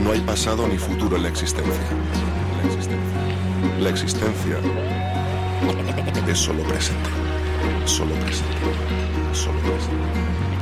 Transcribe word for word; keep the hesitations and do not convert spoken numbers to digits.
No hay pasado ni futuro en la existencia. La existencia. La existencia es solo presente. Solo presente. Solo presente.